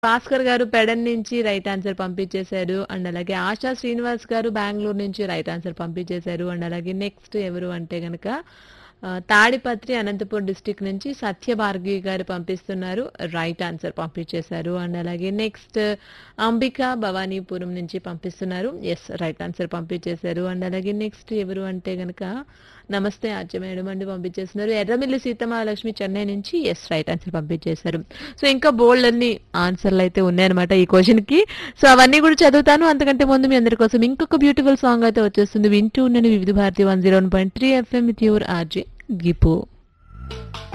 భాస్కర్ గారు పెడన్ నుంచి right answer పంపించేశారు. అండ్ అలాగే ఆశా శ్రీనివాస్ గారు బెంగుళూరు నుంచి రైట్ ఆన్సర్ పంపించేశారు. అండ్ అలాగే నెక్స్ట్ ఎవరు అంటే గనక తాడిపత్రి అనంతపూర్ డిస్ట్రిక్ట్ నుంచి సత్యభార్గవి గారు పంపిస్తున్నారు. రైట్ ఆన్సర్ పంపించేశారు. అండ్ అలాగే నెక్స్ట్ అంబిక భవానీపురం నుంచి పంపిస్తున్నారు. ఎస్ రైట్ ఆన్సర్ పంపించేశారు. అండ్ అలాగే నెక్స్ట్ ఎవరు అంటే గనక నమస్తే ఆర్య మేడం అండి పంపించేస్తున్నారు. ఎర్రమిల్లి సీతమహాలక్ష్మి చెన్నై నుంచి ఎస్ రైట్ ఆన్సర్ పంపించేశారు. సో ఇంకా బోల్డ్ అన్ని ఆన్సర్లు అయితే ఉన్నాయన్నమాట ఈ క్వశ్చన్ కి. సో అవన్నీ కూడా చదువుతాను. అంతకంటే ముందు మీ అందరి కోసం ఇంకొక బ్యూటిఫుల్ సాంగ్ అయితే వచ్చేస్తుంది. వింటూ ఉన్నాను వివిధ Bharati 101.3 FM with your RJ గిపు.